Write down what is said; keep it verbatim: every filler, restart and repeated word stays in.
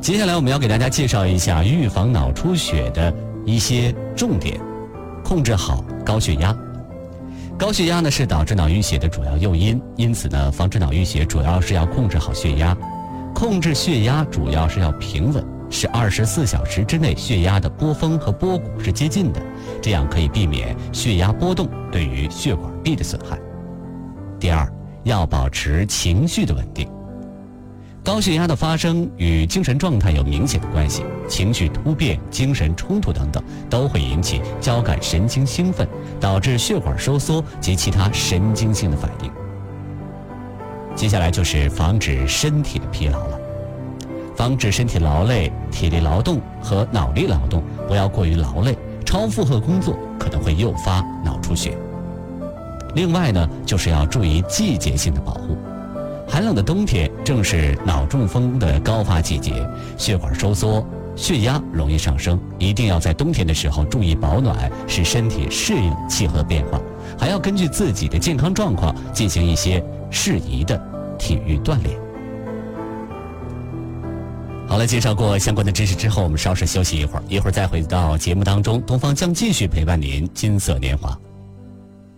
接下来我们要给大家介绍一下预防脑出血的一些重点，控制好高血压。高血压呢是导致脑淤血的主要诱因，因此呢，防止脑淤血主要是要控制好血压。控制血压主要是要平稳，使二十四小时之内血压的波峰和波谷是接近的，这样可以避免血压波动对于血管壁的损害。第二，要保持情绪的稳定。高血压的发生与精神状态有明显的关系，情绪突变、精神冲突等等都会引起交感神经兴奋，导致血管收缩及其他神经性的反应。接下来就是防止身体的疲劳了，防止身体劳累，体力劳动和脑力劳动不要过于劳累，超负荷工作可能会诱发脑出血。另外呢，就是要注意季节性的保护。寒冷的冬天正是脑中风的高发季节，血管收缩，血压容易上升，一定要在冬天的时候注意保暖，使身体适应气候的变化，还要根据自己的健康状况进行一些适宜的体育锻炼。好了，介绍过相关的知识之后，我们稍事休息一会儿，一会儿再回到节目当中，东方将继续陪伴您金色年华。